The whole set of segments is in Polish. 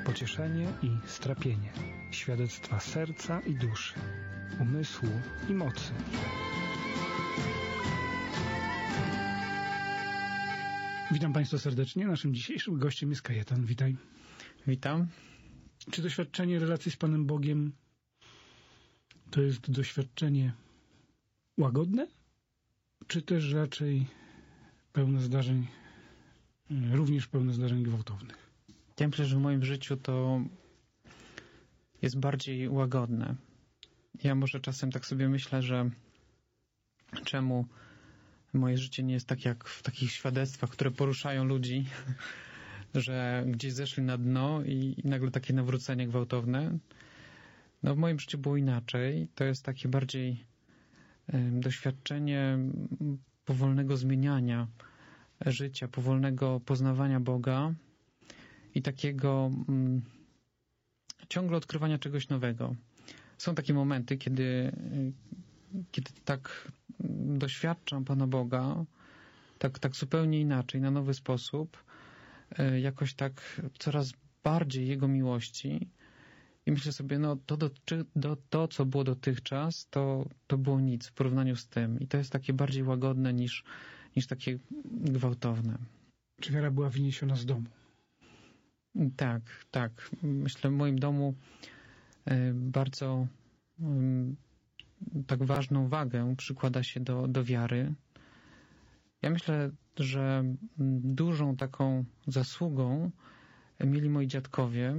pocieszenie i strapienie, świadectwa serca i duszy, umysłu i mocy. Witam Państwa serdecznie. Naszym dzisiejszym gościem jest Kajetan. Witaj. Witam. Czy doświadczenie relacji z Panem Bogiem to jest doświadczenie łagodne, czy też raczej pełne zdarzeń, również pełne zdarzeń gwałtownych? Ja myślę, że w moim życiu to jest bardziej łagodne. Ja może czasem tak sobie myślę, że czemu moje życie nie jest tak jak w takich świadectwach, które poruszają ludzi, że gdzieś zeszli na dno i nagle takie nawrócenie gwałtowne. No w moim życiu było inaczej. To jest takie bardziej doświadczenie powolnego zmieniania życia, powolnego poznawania Boga i takiego ciągle odkrywania czegoś nowego. Są takie momenty, kiedy tak doświadczam Pana Boga, tak zupełnie inaczej, na nowy sposób, jakoś tak coraz bardziej Jego miłości i myślę sobie, no to co było dotychczas, to było nic w porównaniu z tym. I to jest takie bardziej łagodne niż takie gwałtowne. Czy wiara była wyniesiona z domu? Tak. Myślę, w moim domu bardzo tak ważną wagę przykłada się do wiary. Ja myślę, że dużą taką zasługą mieli moi dziadkowie,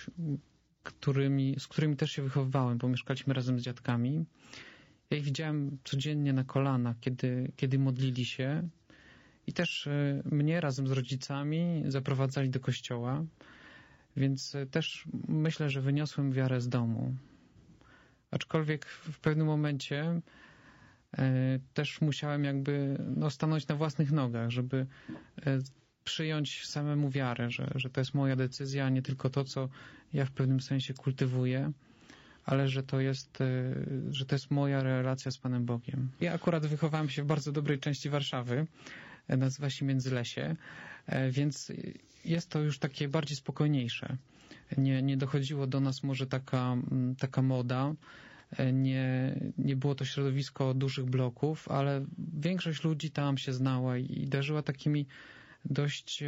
z którymi też się wychowywałem, bo mieszkaliśmy razem z dziadkami. Ja ich widziałem codziennie na kolanach, kiedy modlili się i też mnie razem z rodzicami zaprowadzali do kościoła, więc też myślę, że wyniosłem wiarę z domu. Aczkolwiek w pewnym momencie też musiałem stanąć na własnych nogach, żeby przyjąć samemu wiarę, że to jest moja decyzja, a nie tylko to, co ja w pewnym sensie kultywuję, ale że to jest moja relacja z Panem Bogiem. Ja akurat wychowałem się w bardzo dobrej części Warszawy, nazywa się Międzylesie, więc jest to już takie bardziej spokojniejsze. Nie dochodziło do nas może taka moda, nie było to środowisko dużych bloków, ale większość ludzi tam się znała i darzyła takimi dość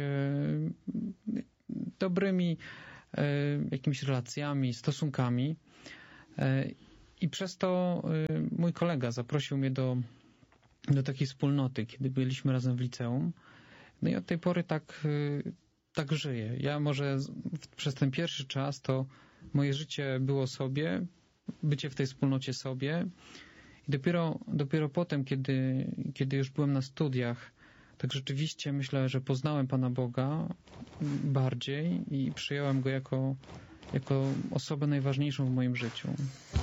dobrymi jakimiś relacjami, stosunkami. I przez to mój kolega zaprosił mnie do takiej wspólnoty, kiedy byliśmy razem w liceum. No i od tej pory tak żyję. Ja może przez ten pierwszy czas to moje życie było sobie, bycie w tej wspólnocie sobie i dopiero potem, kiedy już byłem na studiach, tak rzeczywiście myślę, że poznałem Pana Boga bardziej i przyjąłem Go jako osobę najważniejszą w moim życiu.